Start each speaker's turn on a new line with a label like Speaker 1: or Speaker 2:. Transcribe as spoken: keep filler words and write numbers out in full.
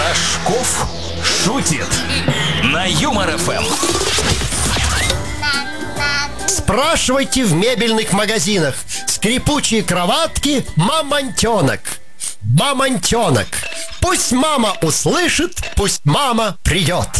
Speaker 1: Рожков шутит на Юмор эф эм.
Speaker 2: Спрашивайте в мебельных магазинах: скрипучие кроватки, мамонтенок. Мамонтенок. Пусть мама услышит, пусть мама придет.